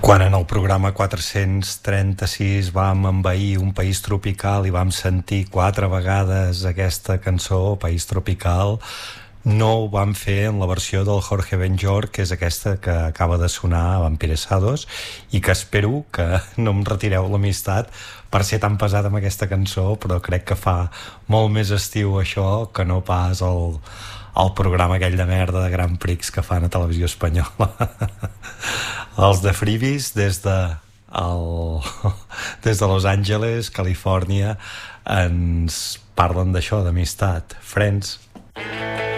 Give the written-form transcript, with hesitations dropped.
Quan en el programa 436 vam envair un país tropical i vam sentir 4 vegades aquesta cançó, País Tropical, no ho vam fer en la versió del Jorge Benjor, que és aquesta que acaba de sonar a Vampiresados, i que espero que no em retireu l'amistat per ser tan pesat amb aquesta cançó, però crec que fa molt més estiu això que no pas el programa aquell de merda de Grand Prix que fan a Televisió Espanyola. Els de Freebies des de Los Angeles, Califòrnia, ens parlen d'això, d'amistat. Friends.